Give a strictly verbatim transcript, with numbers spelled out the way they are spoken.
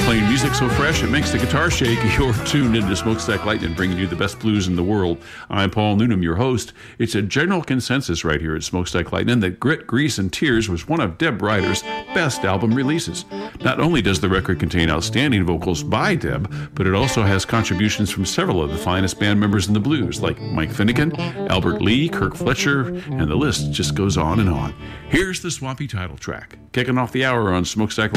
playing music so fresh it makes the guitar shake. You're tuned into Smokestack Lightning, bringing you the best blues in the world. I'm Paul Noonan, your host. It's a general consensus right here at Smokestack Lightning that Grit, Grease, and Tears was one of Deb Ryder's best album releases. Not only does the record contain outstanding vocals by Deb, but it also has contributions from several of the finest band members in the blues, like Mike Finnegan, Albert Lee, Kirk Fletcher, and the list just goes on and on. Here's the swampy title track, kicking off the hour on Smokestack Lightning.